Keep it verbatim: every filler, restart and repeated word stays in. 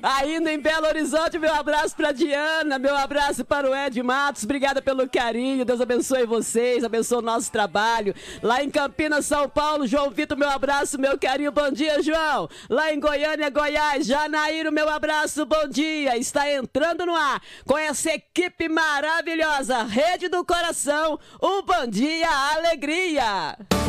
Ainda em Belo Horizonte, meu abraço pra Diana, meu abraço para o Ed Matos, obrigada pelo carinho, Deus abençoe vocês, abençoe o nosso trabalho. Lá em Campinas, São Paulo, João Vitor, meu abraço, meu carinho, bom dia, João. Lá em Goiânia, Goiás, Janaíro, meu abraço, bom dia. Está entrando no ar com essa equipe maravilhosa, Rede do Coração, o Bom Dia Alegria.